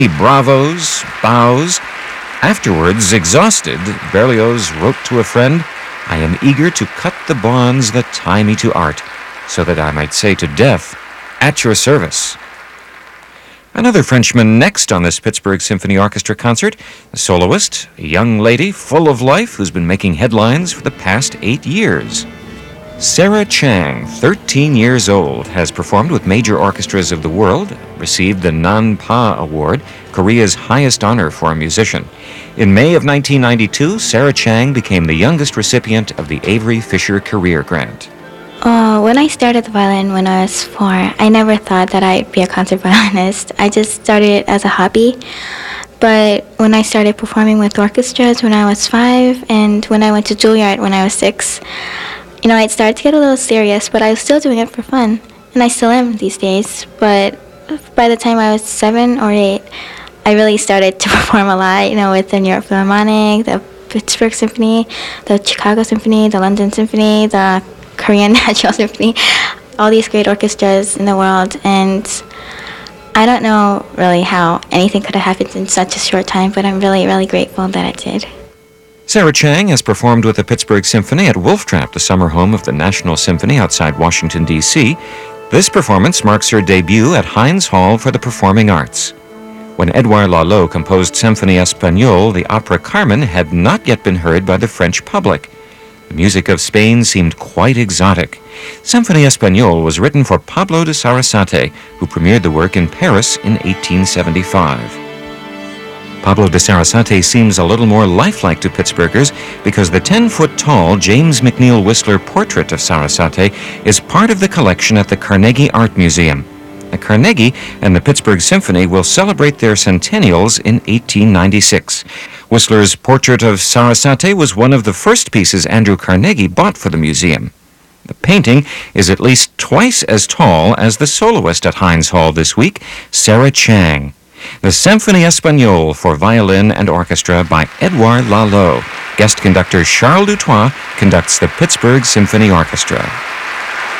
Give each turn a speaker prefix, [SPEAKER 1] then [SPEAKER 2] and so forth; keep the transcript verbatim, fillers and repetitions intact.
[SPEAKER 1] bravos, bows. Afterwards, exhausted, Berlioz wrote to a friend, "I am eager to cut the bonds that tie me to art, so that I might say to death, 'At your service.'" Another Frenchman next on this Pittsburgh Symphony Orchestra concert, a soloist, a young lady full of life who's been making headlines for the past eight years. Sarah Chang, thirteen years old, has performed with major orchestras of the world, received the Nanpa Award, Korea's highest honor for a musician. In May of nineteen ninety-two, Sarah Chang became the youngest recipient of the Avery Fisher Career Grant.
[SPEAKER 2] Oh, when I started the violin when I was four, I never thought that I'd be a concert violinist. I just started it as a hobby. But when I started performing with orchestras when I was five, and when I went to Juilliard when I was six, you know, it started to get a little serious, but I was still doing it for fun. And I still am these days. But by the time I was seven or eight, I really started to perform a lot, you know, with the New York Philharmonic, the Pittsburgh Symphony, the Chicago Symphony, the London Symphony, the Korean National Symphony, all these great orchestras in the world. And I don't know really how anything could have happened in such a short time, but I'm really, really grateful that it did.
[SPEAKER 1] Sarah Chang has performed with the Pittsburgh Symphony at Wolf Trap, the summer home of the National Symphony outside Washington, D C This performance marks her debut at Heinz Hall for the Performing Arts. When Edouard Lalo composed Symphonie Espagnole, the opera Carmen had not yet been heard by the French public. The music of Spain seemed quite exotic. Symphonie Espagnole was written for Pablo de Sarasate, who premiered the work in Paris in eighteen seventy-five. Pablo de Sarasate seems a little more lifelike to Pittsburghers because the ten-foot-tall James McNeill Whistler portrait of Sarasate is part of the collection at the Carnegie Art Museum. The Carnegie and the Pittsburgh Symphony will celebrate their centennials in eighteen ninety-six. Whistler's portrait of Sarasate was one of the first pieces Andrew Carnegie bought for the museum. The painting is at least twice as tall as the soloist at Heinz Hall this week, Sarah Chang. The Symphonie Espagnole for violin and orchestra by Edouard Lalo. Guest conductor Charles Dutoit conducts the Pittsburgh Symphony Orchestra.